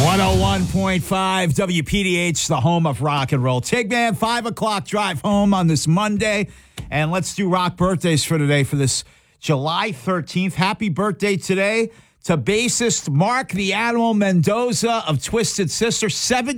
101.5 WPDH, the home of rock and roll. Tigman, 5 o'clock drive home on this Monday. And let's do rock birthdays for today for this July 13th. Happy birthday today to bassist Mark the Animal Mendoza of Twisted Sister, 70